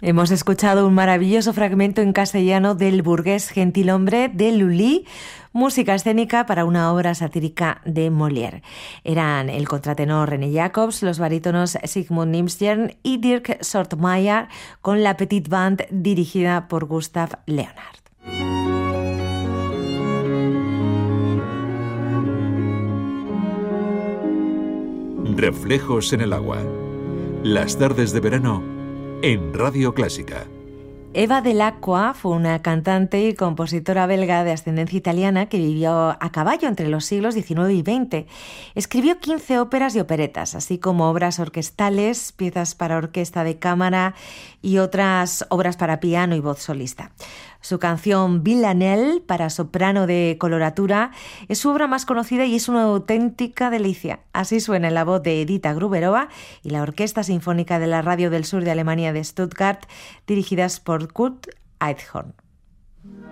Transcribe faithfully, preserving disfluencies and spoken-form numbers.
Hemos escuchado un maravilloso fragmento en castellano del burgués gentilhombre de Lully, música escénica para una obra satírica de Molière. Eran el contratenor René Jacobs, los barítonos Sigmund Nimstern y Dirk Sortmeyer, con la Petite Band dirigida por Gustav Leonhardt. Reflejos en el agua. Las tardes de verano en Radio Clásica. Eva Delacqua fue una cantante y compositora belga de ascendencia italiana que vivió a caballo entre los siglos diecinueve y veinte. Escribió quince óperas y operetas, así como obras orquestales, piezas para orquesta de cámara y otras obras para piano y voz solista. Su canción Villanelle, para soprano de coloratura, es su obra más conocida y es una auténtica delicia. Así suena en la voz de Edita Gruberova y la Orquesta Sinfónica de la Radio del Sur de Alemania de Stuttgart, dirigidas por Kurt Eidhorn.